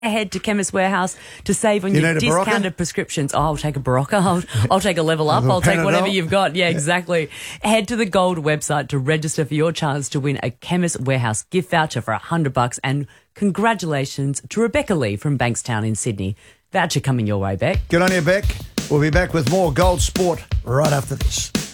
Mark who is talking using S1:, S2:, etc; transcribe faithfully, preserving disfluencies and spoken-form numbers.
S1: Head to Chemist Warehouse to save on
S2: You
S1: your
S2: need a Berocca?
S1: discounted prescriptions. Oh, I'll take a Berocca. I'll, I'll take a Level Up.
S2: A
S1: I'll take whatever
S2: Panadol?
S1: you've got. Yeah, exactly. Head to the Gold website to register for your chance to win a Chemist Warehouse gift voucher for a hundred bucks. And congratulations to Rebecca Lee from Bankstown in Sydney. Voucher coming your way, Beck.
S2: Good on you, Beck. We'll be back with more Gold Sport right after this.